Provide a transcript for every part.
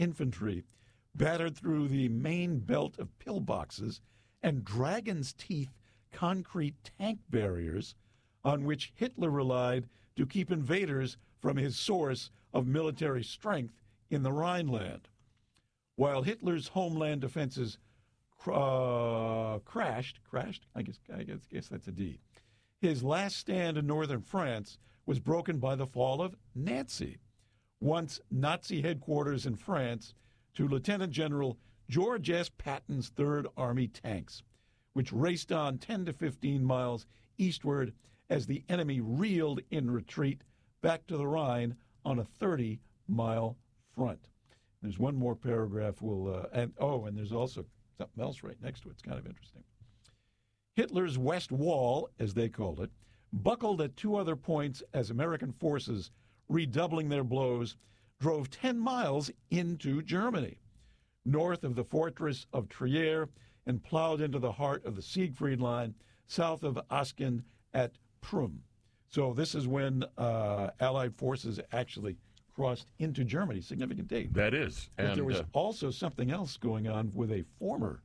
infantry battered through the main belt of pillboxes and dragon's teeth concrete tank barriers on which Hitler relied to keep invaders from his source of military strength in the Rhineland. While Hitler's homeland defenses crashed, I guess that's a D. His last stand in northern France was broken by the fall of Nancy, once Nazi headquarters in France, to Lieutenant General George S. Patton's Third Army tanks, which raced on 10 to 15 miles eastward as the enemy reeled in retreat back to the Rhine on a 30-mile front. There's one more paragraph. And there's also something else right next to it. It's kind of interesting. Hitler's West Wall, as they called it, buckled at two other points as American forces, redoubling their blows, drove 10 miles into Germany, north of the fortress of Trier, and plowed into the heart of the Siegfried Line, south of Aachen at Prüm. So this is when Allied forces actually crossed into Germany. Significant date. That is. But there was also something else going on with a former,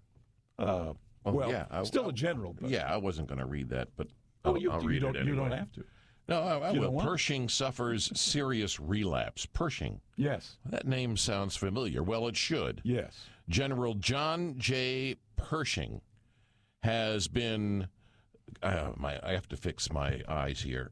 still a general. But, I wasn't going to read that, but I'll read it anyway. You don't have to. No, I will. Pershing suffers serious relapse. Pershing. Yes. That name sounds familiar. Well, it should. Yes. General John J. Pershing has been, I have to fix my eyes here,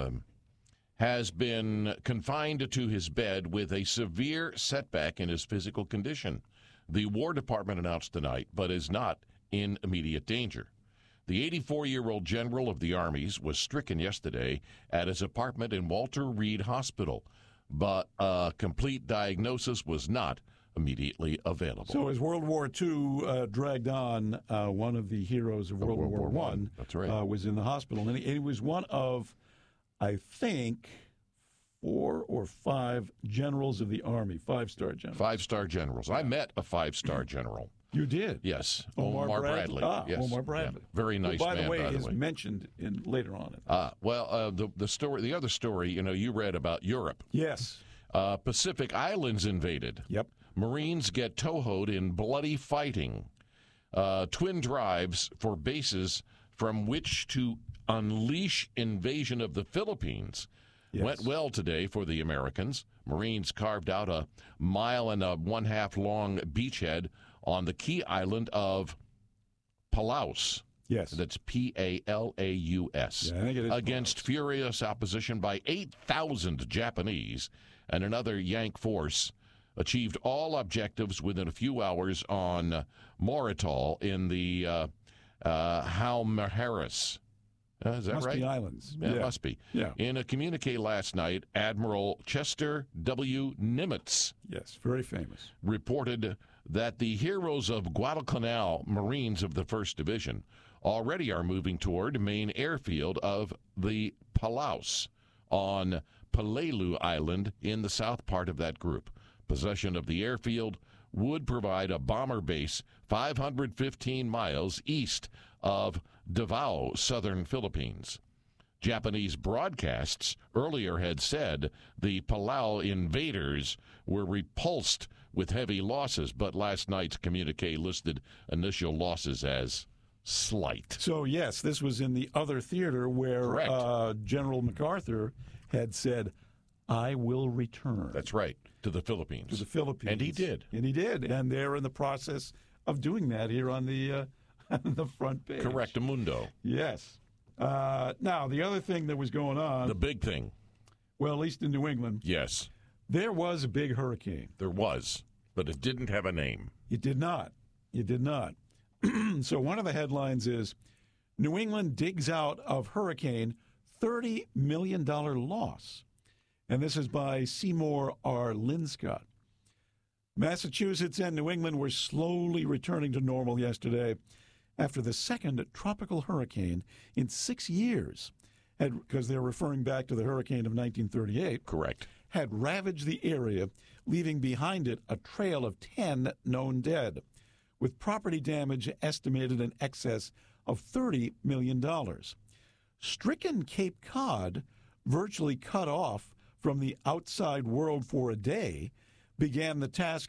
has been confined to his bed with a severe setback in his physical condition. The War Department announced tonight, but is not in immediate danger. The 84-year-old general of the armies was stricken yesterday at his apartment in Walter Reed Hospital, but a complete diagnosis was not immediately available. So as World War II dragged on, one of the heroes of World War I that's right. Was in the hospital. And he was one of, I think, 4 or 5 generals of the Army, 5-star generals. 5-star generals. I met a 5-star general. You did? Yes. Omar Bradley. Yes. Omar Bradley. Yeah. Very nice man, by the way, is mentioned later on. The other story, you read about Europe. Yes. Pacific Islands invaded. Yep. Marines get toehold in bloody fighting. Twin drives for bases from which to unleash invasion of the Philippines. Yes. Went well today for the Americans. Marines carved out a 1.5 mile long beachhead on the key island of Palaus. Yes. That's Palaus. Yeah, I think it is against furious opposition by 8,000 Japanese, and another Yank force achieved all objectives within a few hours on Moritol in the Halmahera. Is that must right? Be islands. Yeah, it must be. Yeah. In a communique last night, Admiral Chester W. Nimitz, yes, very famous, reported that the heroes of Guadalcanal Marines of the 1st Division already are moving toward main airfield of the Palaus on Pelelu Island in the south part of that group. Possession of the airfield would provide a bomber base 515 miles east of Davao, southern Philippines. Japanese broadcasts earlier had said the Palau invaders were repulsed with heavy losses, but last night's communique listed initial losses as slight. So, yes, this was in the other theater where General MacArthur had said, I will return. That's right, to the Philippines. To the Philippines. And he did. And they're in the process of doing that here on the front page. Correctamundo. Yes. Now, the other thing that was going on. The big thing. Well, at least in New England. Yes. There was a big hurricane. There was, but it didn't have a name. It did not. It did not. So one of the headlines is, New England digs out of hurricane $30 million loss. And this is by Seymour R. Linscott. Massachusetts and New England were slowly returning to normal yesterday after the second tropical hurricane in 6 years, because they're referring back to the hurricane of 1938. Correct. Had ravaged the area, leaving behind it a trail of 10 known dead, with property damage estimated in excess of $30 million. Stricken Cape Cod, virtually cut off from the outside world for a day, began the task